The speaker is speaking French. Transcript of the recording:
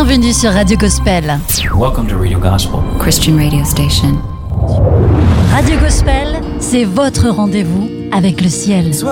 Bienvenue sur Radio Gospel. Welcome to Radio Gospel, Christian radio station. Radio Gospel, c'est votre rendez-vous avec le ciel.